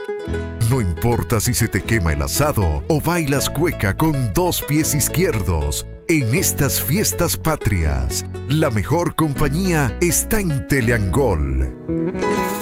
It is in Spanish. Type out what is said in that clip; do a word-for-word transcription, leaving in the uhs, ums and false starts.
No importa si se te quema el asado o bailas cueca con dos pies izquierdos. En estas fiestas patrias, la mejor compañía está en Teleangol.